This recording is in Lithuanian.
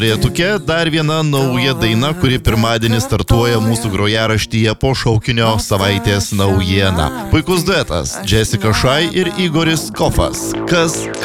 Rietuke dar viena nauja daina, kuri pirmadienį startuoja mūsų grojaraštyje po šaukinio savaitės naujiena. Puikus duetas Jessica Shy ir Igoris Kofas. Kas